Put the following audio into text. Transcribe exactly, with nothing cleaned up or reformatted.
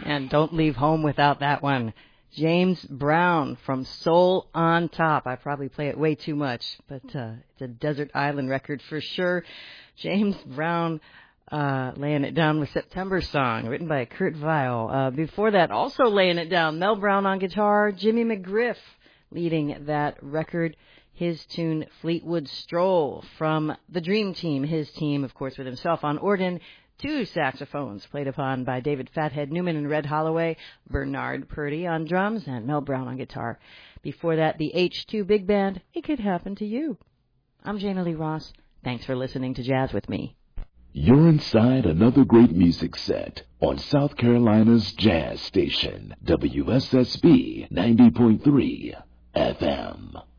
And don't leave home without that one. James Brown from Soul on Top. I probably play it way too much, but uh, it's a desert island record for sure. James Brown uh, laying it down with September Song, written by Kurt Weill. Uh, before that, also laying it down, Mel Brown on guitar, Jimmy McGriff leading that record. His tune, Fleetwood Stroll, from the Dream Team. His team, of course, with himself on organ. Two saxophones played upon by David Fathead Newman and Red Holloway, Bernard Purdy on drums, and Mel Brown on guitar. Before that, the H two Big Band, It Could Happen to You. I'm Jana Lee Ross. Thanks for listening to Jazz with me. You're inside another great music set on South Carolina's jazz station, W S S B ninety point three F M.